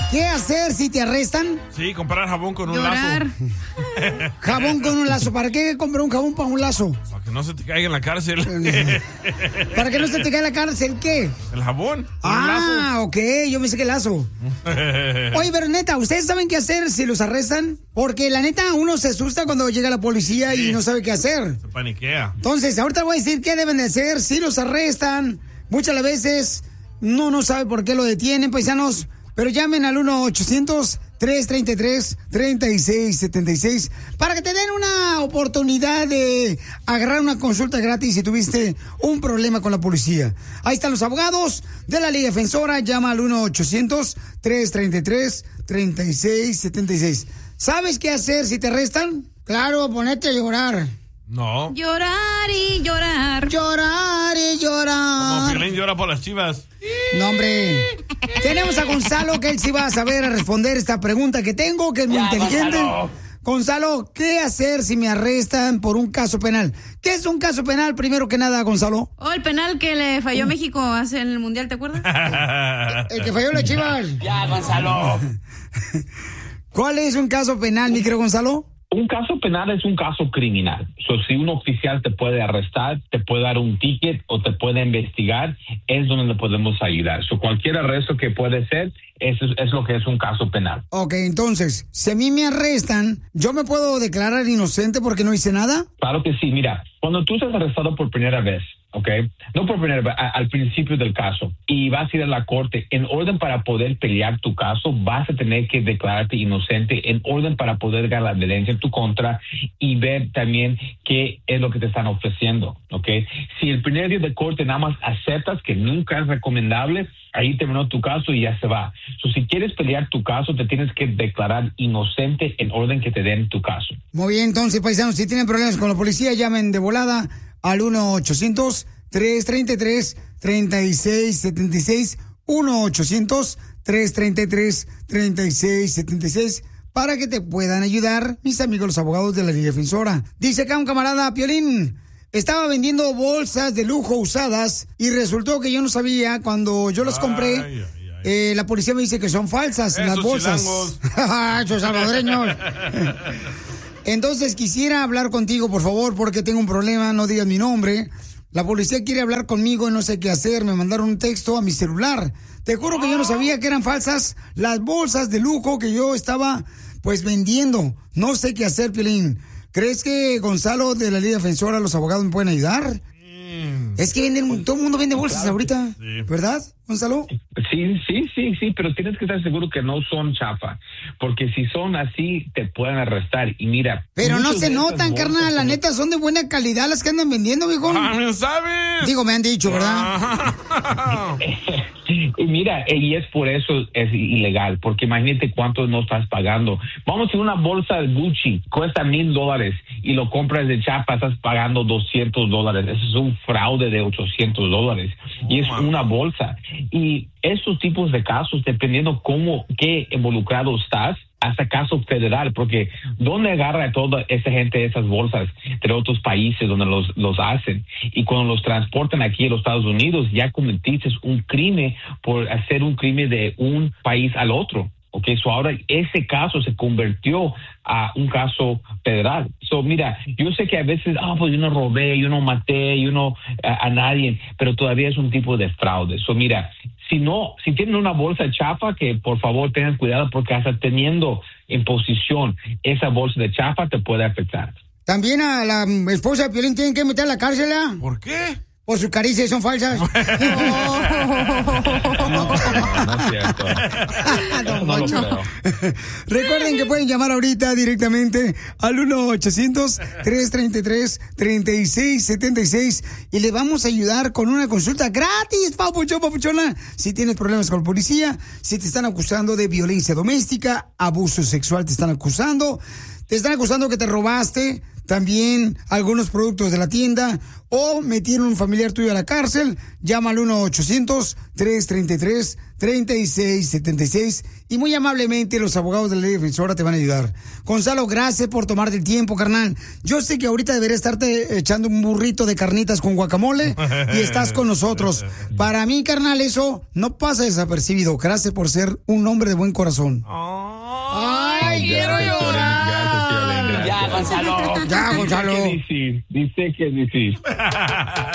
¿Qué hacer si te arrestan? Sí, comprar jabón con un Llorar. lazo. Jabón con un lazo. ¿Para qué comprar un jabón para un lazo? Para que no se te caiga en la cárcel. ¿Para que no se te caiga en la cárcel? ¿Qué? El jabón. Con un lazo. Ok. Yo me sé que lazo. Oye, pero neta, ¿ustedes saben qué hacer si los arrestan? Porque la neta, uno se asusta cuando llega la policía y no sabe qué hacer. Se paniquea. Entonces, ahorita voy a decir qué deben de hacer si los arrestan. Muchas de las veces no sabe por qué lo detienen, paisanos. Pero llamen al 1-800-333-3676 para que te den una oportunidad de agarrar una consulta gratis si tuviste un problema con la policía. Ahí están los abogados de la Liga Defensora. Llama al 1-800-333-3676. ¿Sabes qué hacer si te arrestan? Claro, ponerte a llorar. No. Llorar y llorar. Llorar y llorar. Como Piolín llora por las Chivas. No, hombre. Tenemos a Gonzalo, que él sí va a saber a responder esta pregunta que tengo, que es muy inteligente. Gonzalo, ¿qué hacer si me arrestan por un caso penal? ¿Qué es un caso penal, primero que nada, Gonzalo? El penal que le falló a México hace en el Mundial, ¿te acuerdas? El que falló la Chivas. Ya, Gonzalo. ¿Cuál es un caso penal, mi querido Gonzalo? Un caso penal es un caso criminal. Si un oficial te puede arrestar, te puede dar un ticket o te puede investigar, es donde le podemos ayudar. Cualquier arresto que puede ser, eso es lo que es un caso penal. Ok, entonces, si a mí me arrestan, ¿yo me puedo declarar inocente porque no hice nada? Claro que sí. Mira, cuando tú estás arrestado por primera vez, ¿ok? No por primera vez, al principio del caso, y vas a ir a la corte, en orden para poder pelear tu caso, vas a tener que declararte inocente, en orden para poder dar la evidencia en tu contra y ver también qué es lo que te están ofreciendo, ¿ok? Si el primer día de corte nada más aceptas que nunca es recomendable, ahí terminó tu caso y ya se va. Si quieres pelear tu caso, te tienes que declarar inocente en orden que te den tu caso. Muy bien, entonces, paisanos, si tienen problemas con la policía, llamen de volada al 1-800-333-3676, 1-800-333-3676, para que te puedan ayudar mis amigos los abogados de la Liga Defensora. Dice acá un camarada, Piolín, estaba vendiendo bolsas de lujo usadas y resultó que yo no sabía, cuando yo las compré, la policía me dice que son falsas las bolsas. Esos salvadoreños. Entonces quisiera hablar contigo, por favor, porque tengo un problema, no digas mi nombre. La policía quiere hablar conmigo y no sé qué hacer. Me mandaron un texto a mi celular. Te juro que yo no sabía que eran falsas las bolsas de lujo que yo estaba, pues, vendiendo. No sé qué hacer, Piolín. ¿Crees que Gonzalo de la Liga Defensora, los abogados me pueden ayudar? Es que todo el mundo vende bolsas ahorita, ¿verdad, Gonzalo? Sí, pero tienes que estar seguro que no son chafa, porque si son así, te pueden arrestar. Y mira... Pero no se notan, carnal, la neta, son de buena calidad las que andan vendiendo, viejo. ¿Sabes? Digo, me han dicho, ¿verdad? Y mira, y es por eso es ilegal, porque imagínate cuánto no estás pagando. Vamos a una bolsa de Gucci, cuesta $1,000 y lo compras de chapa, estás pagando $200. Eso es un fraude de $800 y es una bolsa. Y esos tipos de casos, dependiendo qué involucrado estás, hasta caso federal, porque ¿dónde agarra toda esa gente esas bolsas de otros países donde los hacen? Y cuando los transportan aquí a los Estados Unidos, ya cometiste un crimen por hacer un crimen de un país al otro. Okay, ahora ese caso se convirtió a un caso federal. Mira, yo sé que a veces, pues yo no robé, yo no maté, yo no a nadie, pero todavía es un tipo de fraude. Mira, si tienen una bolsa chafa, que por favor tengan cuidado, porque hasta teniendo en posición esa bolsa de chafa te puede afectar. También a la esposa de Piolín tienen que meter a la cárcel, ¿eh? ¿Por qué? Por sus caricias son falsas. No es cierto. No lo creo. Recuerden que pueden llamar ahorita directamente al 1-800-333-3676 y le vamos a ayudar con una consulta gratis, papuchona. Si tienes problemas con la policía, si te están acusando de violencia doméstica, abuso sexual, te están acusando que te robaste, también algunos productos de la tienda o metieron un familiar tuyo a la cárcel, llama al 1-800-333-3676 y muy amablemente los abogados de la Ley Defensora te van a ayudar. Gonzalo, gracias por tomarte el tiempo, carnal. Yo sé que ahorita debería estarte echando un burrito de carnitas con guacamole y estás con nosotros. Para mí, carnal, eso no pasa desapercibido. Gracias por ser un hombre de buen corazón. ¡Ay, quiero llorar! Gracias, Ya, Gonzalo. Dice que es difícil.